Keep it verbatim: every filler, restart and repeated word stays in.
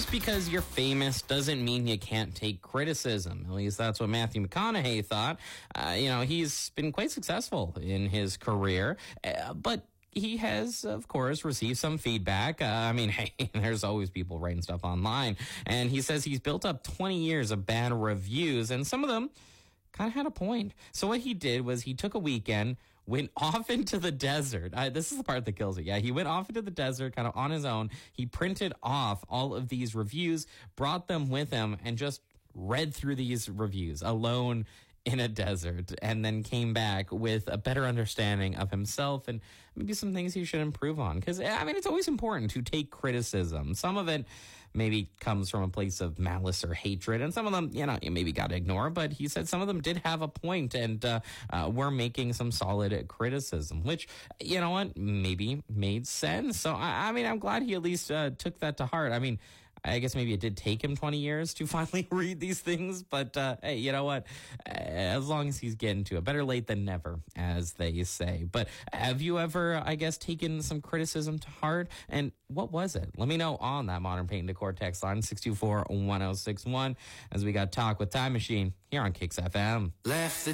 just because you're famous doesn't mean you can't take criticism. At least that's what Matthew McConaughey thought. Uh, you know, he's been quite successful in his career, uh, but he has, of course, received some feedback. Uh, I mean, hey, there's always people writing stuff online. And he says he's built up twenty years of bad reviews, and some of them kind of had a point. So what he did was he took a weekend, went off into the desert. Uh, this is the part that kills it. Yeah, he went off into the desert kind of on his own. He printed off all of these reviews, brought them with him, and just read through these reviews alone in a desert, and then came back with a better understanding of himself and maybe some things he should improve on. Because, I mean, it's always important to take criticism. Some of it maybe comes from a place of malice or hatred, and some of them, you know, you maybe got to ignore. But he said some of them did have a point, and uh, uh, were making some solid criticism, which, you know what, maybe made sense. So, I, I mean, I'm glad he at least uh, took that to heart. I mean, I guess maybe it did take him twenty years to finally read these things, but uh, hey, you know what? As long as he's getting to it, better late than never, as they say. But have you ever, I guess, taken some criticism to heart? And what was it? Let me know on that Modern Paint and Decor text line, six two four, one oh six one, as we got Talk with Time Machine here on Kicks F M. Left the